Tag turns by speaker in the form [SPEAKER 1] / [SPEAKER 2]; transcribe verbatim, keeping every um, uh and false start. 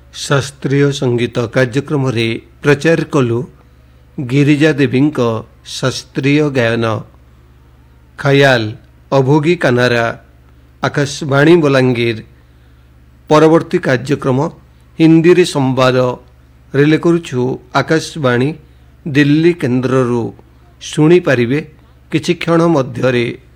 [SPEAKER 1] शास्त्रीय संगीत कार्यक्रम रे प्रचार कलु गिरिजा देवी शास्त्रीय गायन खयाल अभोगी कानारा आकाशवाणी बलांगीर। परवर्ती कार्यक्रम हिंदी रे संवाद रिले करुछु आकाशवाणी दिल्ली केन्द्ररू शुणी पारिबे किछि क्षण मध्यरे।